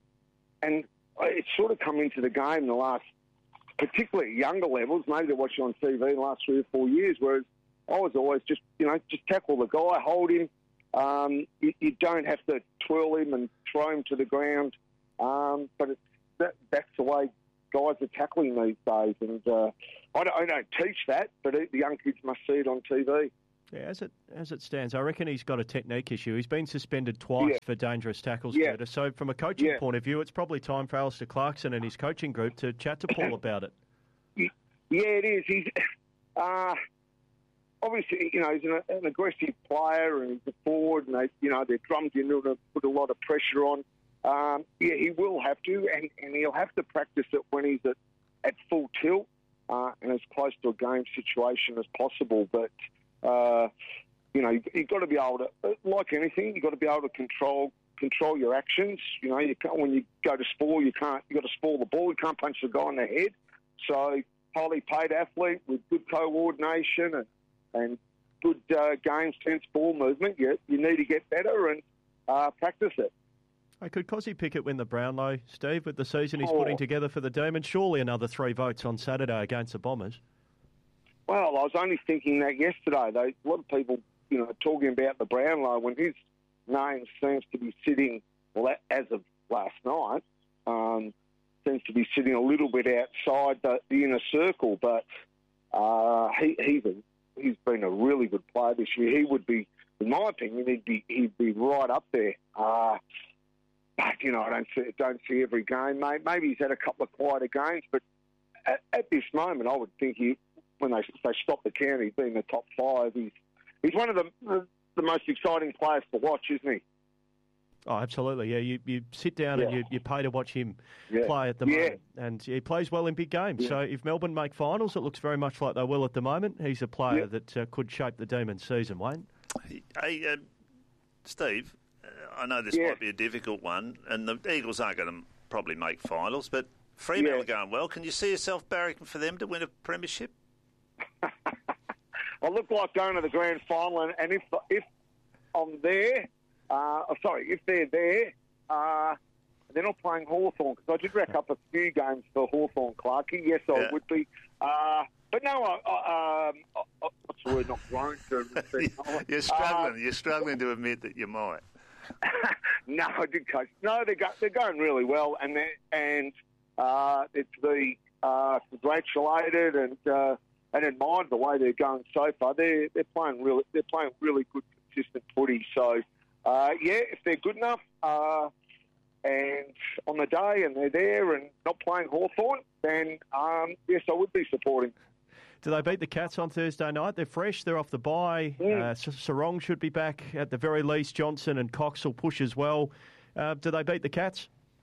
S20: and it's sort of come into the game in the last, particularly younger levels, maybe they're watching on T V in the last three or four years, whereas I was always just, you know, just tackle the guy, hold him. Um, you, you don't have to twirl him and throw him to the ground. Um, but it's, that, that's the way guys are tackling these days. And uh, I, don't, I don't teach that, but the young kids must see it on T V.
S2: Yeah, as it as it stands, I reckon he's got a technique issue. He's been suspended twice
S20: Yeah.
S2: for dangerous tackles,
S20: Yeah.
S2: Curtis. So from a coaching
S20: Yeah.
S2: point of view, it's probably time for Alistair Clarkson and his coaching group to chat to Paul about it.
S20: Yeah, it is. He's uh, obviously, you know, he's an, an aggressive player and he's a forward, and they, you know, they're drummed into to put a lot of pressure on. Um, yeah, he will have to, and, and he'll have to practice it when he's at, at full tilt uh, and as close to a game situation as possible. But uh, you know, you, you've got to be able to, like anything, you've got to be able to control control your actions. You know, you can't, when you go to spoil, you can't. You got to spoil the ball. You can't punch the guy in the head. So, highly paid athlete with good coordination and and good uh, game sense, ball movement. You you need to get better and uh, practice it.
S2: Hey, could Cozzy Pickett win the Brownlow, Steve, with the season he's
S20: Oh.
S2: putting together for the Demons? Surely another three votes on Saturday against the Bombers.
S20: Well, I was only thinking that yesterday. They, a lot of people, you know, talking about the Brownlow when his name seems to be sitting, well, as of last night, um, seems to be sitting a little bit outside the, the inner circle. But uh, he, he's, a, he's been a really good player this year. He would be, in my opinion, he'd be he'd be right up there. Uh, but you know, I don't see don't see every game. Mate. Maybe he's had a couple of quieter games, but at, at this moment, I would think he. When they they stop the count, he's been in the top five. He's he's one of the the, the most exciting players to watch, isn't he?
S2: Oh, absolutely. Yeah, you, you sit down and
S20: Yeah.
S2: you, you pay to watch him
S20: Yeah.
S2: play at the
S20: Yeah.
S2: moment. And he plays well in big games.
S20: Yeah.
S2: So if Melbourne make finals, it looks very much like they will at the moment. He's a player
S20: Yeah.
S2: that uh, could shape the Demons season, Wayne.
S3: Hey, uh, Steve, uh, I know this
S20: Yeah.
S3: might be a difficult one, and the Eagles aren't going to probably make finals, but Fremantle
S20: Yeah.
S3: are going well. Can you see yourself barracking for them to win a premiership?
S20: I look like going to the grand final, and, and if if I'm there, uh, oh, sorry, if they're there, uh, they're not playing Hawthorn, because I did rack up a few games for Hawthorn Clarkie. Yes, I
S3: Yeah.
S20: would be. Uh, but no, I, I, um, I, what's the word? Not grown to.
S3: You're struggling. You're struggling to admit that you might.
S20: No, I did coach. No, they're, go, they're going really well, and they and uh, it's to be uh, congratulated and uh, and admired the way they're going so far. They're they're playing really they're playing really good, consistent footy. So uh, yeah, if they're good enough uh, and on the day and they're there and not playing Hawthorn, then um, yes, I would be supporting.
S2: Do they beat the Cats on Thursday night? They're fresh. They're off the bye.
S20: Mm.
S2: Uh, S- Sarong should be back at the very least. Johnson and Cox will push as well. Uh, do they beat the Cats?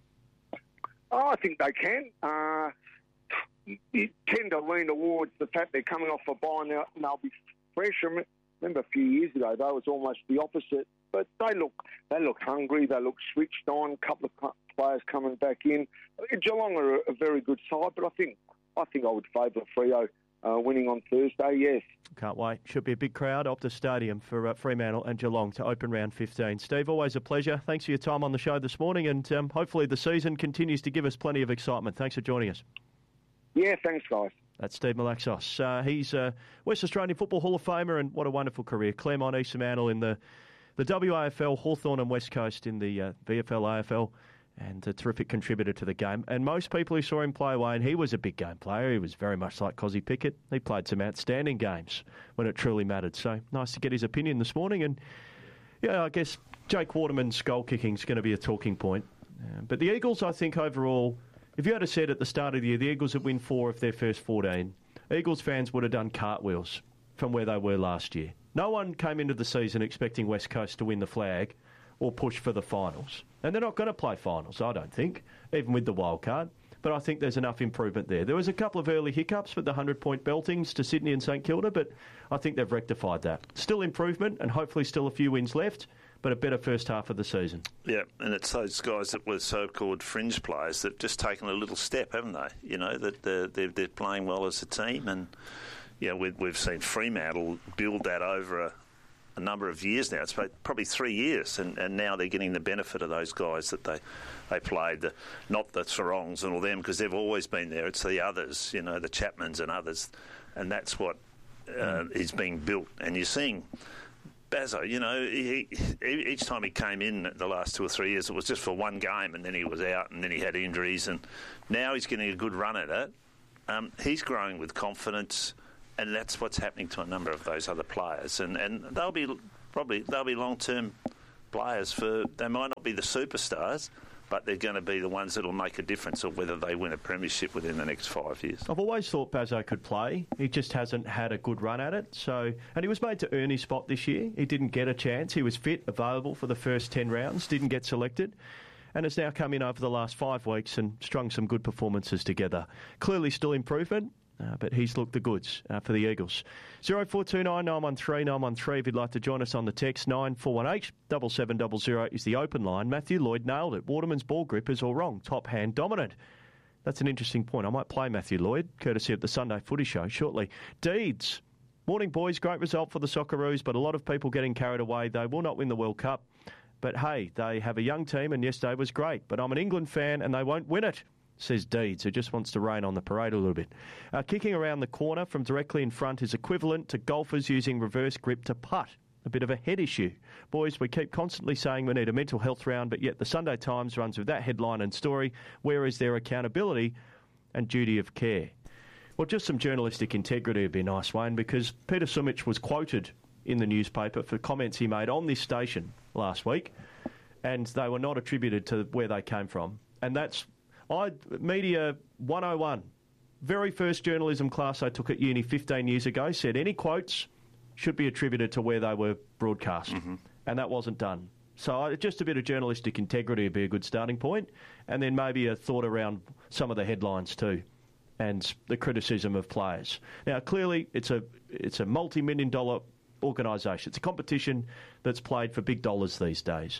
S20: Oh, I think they can. Uh, you, you tend to lean towards the fact they're coming off a bye and they'll, and they'll be fresh. I remember a few years ago, that was almost the opposite. But they look they look hungry. They look switched on. A couple of players coming back in. Geelong are a, a very good side, but I think I think I would favour Freo uh, winning on Thursday. Yes.
S2: Can't wait. Should be a big crowd. Optus Stadium for uh, Fremantle and Geelong to open round fifteen. Steve, always a pleasure. Thanks for your time on the show this morning, and um, hopefully the season continues to give us plenty of excitement. Thanks for joining us.
S20: Yeah, thanks, guys.
S2: That's Steve Malaxos. Uh, he's a West Australian Football Hall of Famer, and what a wonderful career. Claremont, East Fremantle in the, the W A F L, Hawthorn and West Coast in the uh, V F L, A F L, and a terrific contributor to the game. And most people who saw him play, Wayne, he was a big game player. He was very much like Cozzy Pickett. He played some outstanding games when it truly mattered. So nice to get his opinion this morning. And, yeah, I guess Jake Waterman's goal kicking is going to be a talking point. Uh, but the Eagles, I think, overall, if you had said at the start of the year the Eagles would win four of their first fourteen, Eagles fans would have done cartwheels from where they were last year. No one came into the season expecting West Coast to win the flag or push for the finals. And they're not going to play finals, I don't think, even with the wild card. But I think there's enough improvement there. There was a couple of early hiccups with the hundred-point beltings to Sydney and St Kilda, but I think they've rectified that. Still improvement and hopefully still a few wins left. but a better first half of the season.
S3: Yeah, and it's those guys that were so-called fringe players that have just taken a little step, haven't they? You know, that they're, they're, they're playing well as a team, and yeah, we, we've seen Fremantle build that over a, a number of years now. It's probably three years, and, and now they're getting the benefit of those guys that they, they played, the, not the Sarongs and all them, because they've always been there. It's the others, you know, the Chapmans and others, and that's what uh, mm. is being built. And you're seeing Bazzo, you know, he, he, each time he came in the last two or three years, it was just for one game, and then he was out, and then he had injuries, and now he's getting a good run at it. Um, he's growing with confidence, and that's what's happening to a number of those other players, and, and they'll be probably they'll be long-term players. For they might not be the superstars, but they're going to be the ones that will make a difference of whether they win a premiership within the next five years.
S2: I've always thought Bazzo could play. He just hasn't had a good run at it. So, and he was made to earn his spot this year. He didn't get a chance. He was fit, available for the first ten rounds, didn't get selected, and has now come in over the last five weeks and strung some good performances together. Clearly still improvement. Uh, but he's looked the goods uh, for the Eagles. oh four two nine, nine one three, nine one three if you'd like to join us on the text. nine four one eight, seven seven zero zero is the open line. Matthew Lloyd nailed it. Waterman's ball grip is all wrong. Top hand dominant. That's an interesting point. I might play Matthew Lloyd, courtesy of the Sunday Footy Show, shortly. Deeds. Morning, boys. Great result for the Socceroos, but a lot of people getting carried away. They will not win the World Cup. But, hey, they have a young team, and yesterday was great. But I'm an England fan, and they won't win it, says Deeds, who just wants to rain on the parade a little bit. Uh, kicking around the corner from directly in front is equivalent to golfers using reverse grip to putt. A bit of a head issue. Boys, we keep constantly saying we need a mental health round, but yet the Sunday Times runs with that headline and story. Where is their accountability and duty of care? Well, just some journalistic integrity would be nice, Wayne, because Peter Sumich was quoted in the newspaper for comments he made on this station last week, and they were not attributed to where they came from. And that's I Media one oh one, very first journalism class I took at uni fifteen years ago, said any quotes should be attributed to where they were broadcast. Mm-hmm. And that wasn't done. So just a bit of journalistic integrity would be a good starting point, and then maybe a thought around some of the headlines too, and the criticism of players. Now, clearly, it's a it's a multi-million dollar organisation. It's a competition that's played for big dollars these days.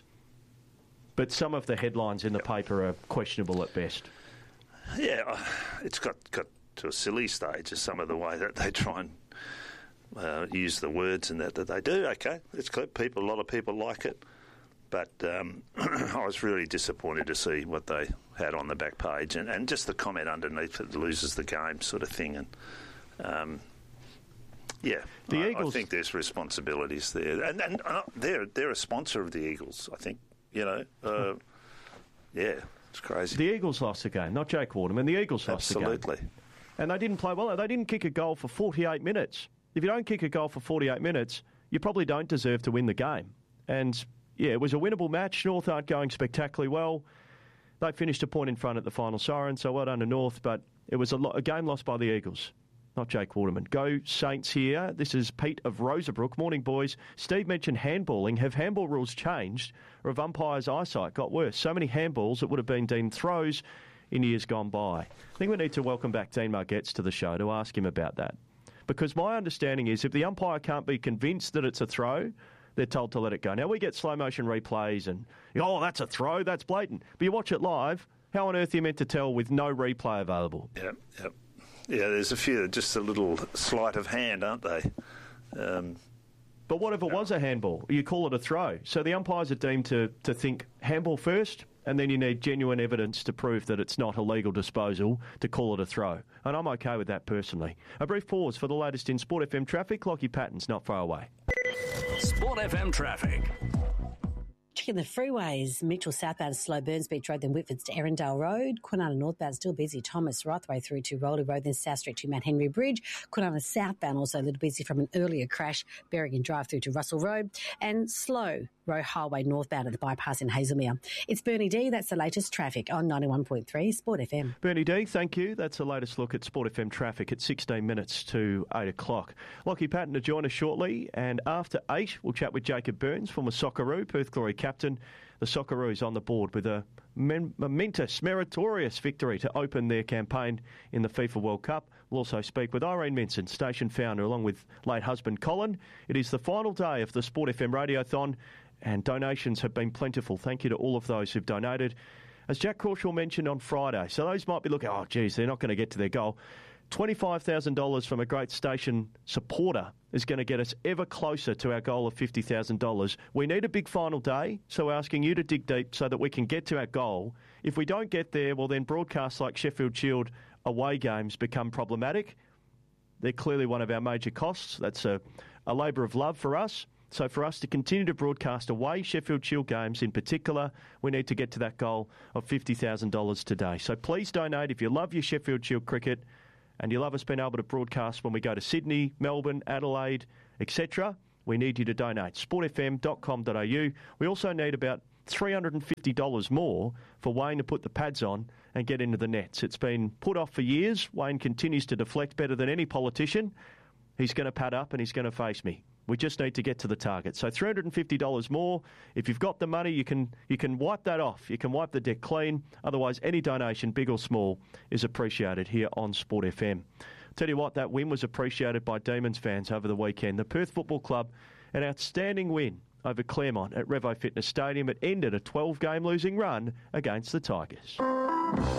S2: But some of the headlines in the paper are questionable at best.
S3: Yeah, it's got, got to a silly stage of some of the way that they try and uh, use the words and that, that they do. Okay, it's good. People, a lot of people like it. But um, I was really disappointed to see what they had on the back page, and, and just the comment underneath that loses the game sort of thing. And um, yeah,
S2: the
S3: I,
S2: Eagles...
S3: I think there's responsibilities there. And, and uh, they're, they're a sponsor of the Eagles, I think. You know, uh, yeah, it's crazy.
S2: The Eagles lost the game, not Jake Waterman. The Eagles lost the game.
S3: Absolutely.
S2: And they didn't play well. They didn't kick a goal for forty-eight minutes. If you don't kick a goal for forty-eight minutes, you probably don't deserve to win the game. And, yeah, it was a winnable match. North aren't going spectacularly well. They finished a point in front at the final siren, so well done to North. But it was a, lo- a game lost by the Eagles, not Jake Waterman. Go Saints here. This is Pete of Rosabrook. Morning, boys. Steve mentioned handballing. Have handball rules changed, or have umpires' eyesight got worse? So many handballs that would have been deemed throws in years gone by. I think we need to welcome back Dean Margetts to the show to ask him about that. Because my understanding is if the umpire can't be convinced that it's a throw, they're told to let it go. Now, we get slow-motion replays and, oh, that's a throw, that's blatant. But you watch it live, how on earth are you meant to tell with no replay available?
S3: Yep, yep. Yeah, there's a few, just a little sleight of hand, aren't they? Um,
S2: but what if it was a handball? You call it a throw. So the umpires are deemed to, to think handball first, and then you need genuine evidence to prove that it's not illegal disposal to call it a throw. And I'm okay with that personally. A brief pause for the latest in Sport F M traffic. Lockie Patton's not far away.
S4: Sport F M traffic.
S21: Checking the freeways, Mitchell southbound slow Burns Beach Road, then Whitfords to Erindale Road. Kwinana northbound still busy, Thomas right the way through to Rowley Road, then South Street to Mount Henry Bridge. Kwinana southbound also a little busy from an earlier crash, Berrigan Drive through to Russell Road, and slow Roe Highway northbound at the bypass in Hazelmere. It's Bernie D. That's the latest traffic on ninety-one point three Sport F M.
S2: Bernie D, thank you. That's the latest look at Sport F M traffic at sixteen minutes to eight o'clock. Lockie Patton to join us shortly, and after eight, we'll chat with Jacob Burns, former Socceroo, Perth Glory captain. The Socceroos on the board with a momentous, meritorious victory to open their campaign in the FIFA World Cup. We'll also speak with Irene Minson, station founder, along with late husband Colin. It is the final day of the Sport F M Radiothon, And donations have been plentiful. Thank you to all of those who've donated. As Jack Crawshaw mentioned on Friday, so those might be looking, oh, geez, they're not going to get to their goal. twenty-five thousand dollars from a great station supporter is going to get us ever closer to our goal of fifty thousand dollars. We need a big final day, so we're asking you to dig deep so that we can get to our goal. If we don't get there, well, then broadcasts like Sheffield Shield away games become problematic. They're clearly one of our major costs. That's a, a labour of love for us. So for us to continue to broadcast away Sheffield Shield games in particular, we need to get to that goal of fifty thousand dollars today. So please donate if you love your Sheffield Shield cricket and you love us being able to broadcast when we go to Sydney, Melbourne, Adelaide, et cetera. We need you to donate. sport f m dot com dot a u. We also need about three hundred fifty dollars more for Wayne to put the pads on and get into the nets. It's been put off for years. Wayne continues to deflect better than any politician. He's going to pad up and he's going to face me. We just need to get to the target. So three hundred fifty dollars more. If you've got the money, you can you can wipe that off. You can wipe the deck clean. Otherwise, any donation, big or small, is appreciated here on Sport F M. Tell you what, that win was appreciated by Demons fans over the weekend. The Perth Football Club, an outstanding win over Claremont at Revo Fitness Stadium. It ended a twelve-game losing run against the Tigers.